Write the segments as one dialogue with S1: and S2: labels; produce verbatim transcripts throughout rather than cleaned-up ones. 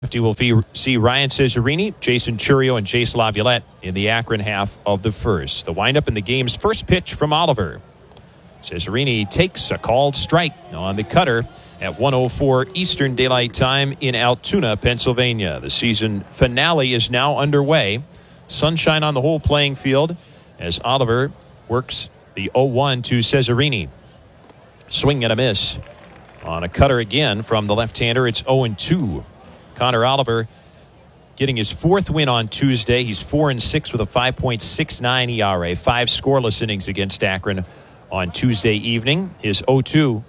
S1: You will see Ryan Cesarini, Jason Chourio, and Jace Laviolette in the Akron half of the first. The windup in the game's first pitch from Oliver. Cesarini takes a called strike on the cutter at one oh four Eastern Daylight Time in Altoona, Pennsylvania. The season finale is now underway. Sunshine on the whole playing field as Oliver works the oh one to Cesarini. Swing and a miss on a cutter again from the left-hander. It's oh and two. Connor Oliver getting his fourth win on Tuesday. He's four and six with a five point six nine E R A. Five scoreless innings against Akron on Tuesday evening. His oh two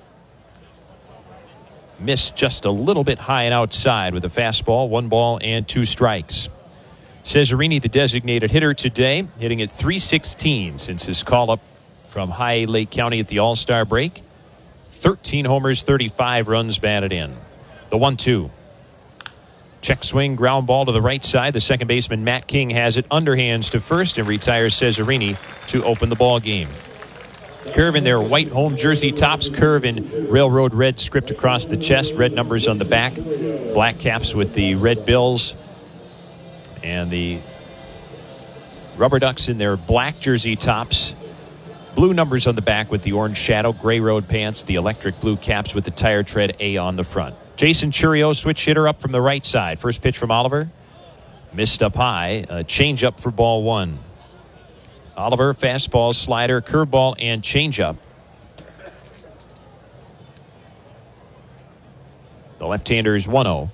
S1: missed just a little bit high and outside with a fastball, one ball and two strikes. Cesarini, the designated hitter today, hitting at three sixteen since his call-up from High Lake County at the All-Star break. thirteen homers, thirty-five runs batted in. The one two. Check swing, ground ball to the right side. The second baseman, Matt King, has it underhands to first and retires Cesarini to open the ball game. Curve in their white home jersey tops. Curve in railroad red script across the chest. Red numbers on the back. Black caps with the red bills. And the Rubber Ducks in their black jersey tops. Blue numbers on the back with the orange shadow. Gray road pants. The electric blue caps with the tire tread A on the front. Jason Chourio, switch hitter up from the right side. First pitch from Oliver. Missed up high. A change up for ball one. Oliver, fastball, slider, curveball, and changeup. The left-hander is one oh.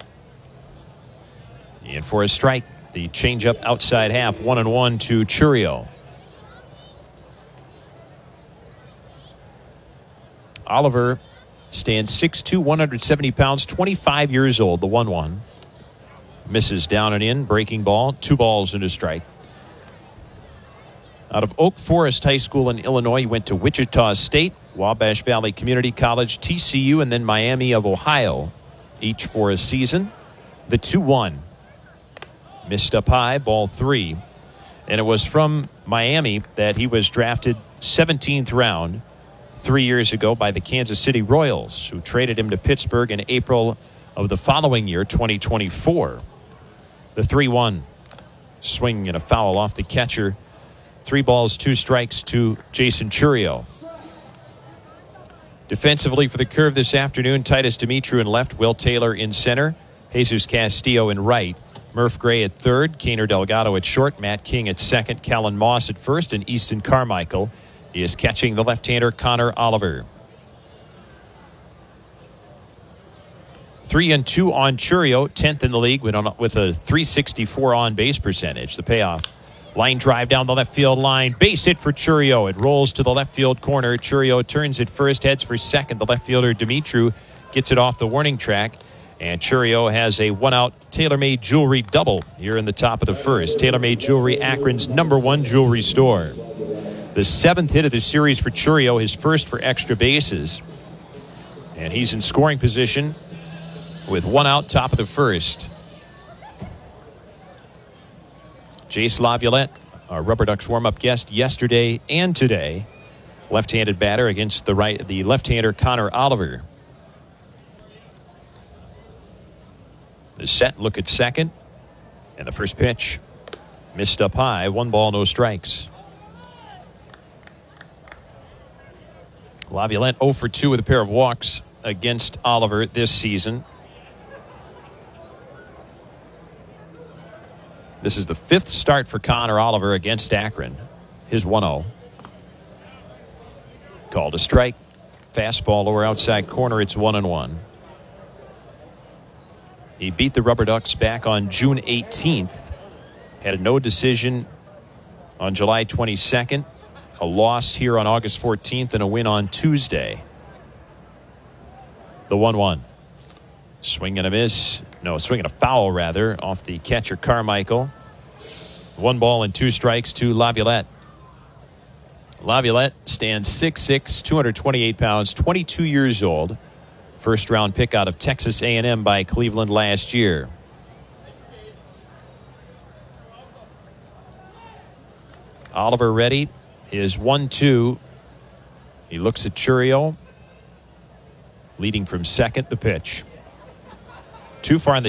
S1: And for a strike, the changeup outside half, one and one to Chourio. Oliver stands six two, one hundred seventy pounds, twenty-five years old. The one one. Misses down and in. Breaking ball. Two balls and a strike. Out of Oak Forest High School in Illinois, he went to Wichita State, Wabash Valley Community College, T C U, and then Miami of Ohio, each for a season. The two one. Missed up high. Ball three. And it was from Miami that he was drafted seventeenth round three years ago by the Kansas City Royals, who traded him to Pittsburgh in April of the following year, twenty twenty-four. The three one. Swing and a foul off the catcher. Three balls, two strikes to Jason Chourio. Defensively for the Curve this afternoon, Titus Dimitru in left, Will Taylor in center, Jesus Castillo in right, Murph Gray at third, Kaner Delgado at short, Matt King at second, Callan Moss at first, and Easton Carmichael is catching the left-hander Connor Oliver. Three and two on Chourio, tenth in the league with a three sixty-four on-base percentage. The payoff. Line drive down the left field line. Base hit for Chourio. It rolls to the left field corner. Chourio turns it first, heads for second. The left fielder Dimitru gets it off the warning track. And Chourio has a one-out TaylorMade Jewelry double here in the top of the first. TaylorMade Jewelry, Akron's number one jewelry store. The seventh hit of the series for Chourio, his first for extra bases. And he's in scoring position with one out, top of the first. Jace Laviolette, our Rubber Ducks warm-up guest yesterday and today. Left-handed batter against the right, the left-hander Connor Oliver. The set, look at second. And the first pitch. Missed up high, one ball, no strikes. Laviolette oh for two with a pair of walks against Oliver this season. This is the fifth start for Connor Oliver against Akron. His one oh. Called a strike. Fastball lower outside corner. It's one and one. He beat the Rubber Ducks back on June eighteenth. Had a no decision on July twenty-second. A loss here on August fourteenth and a win on Tuesday. The one one. Swing and a miss. No, swing and a foul, rather, off the catcher Carmichael. One ball and two strikes to Laviolette. Laviolette stands six six, two hundred twenty-eight pounds, twenty-two years old. First round pick out of Texas A and M by Cleveland last year. Oliver ready. His one two. He looks at Chourio. Leading from second, the pitch. Too far in the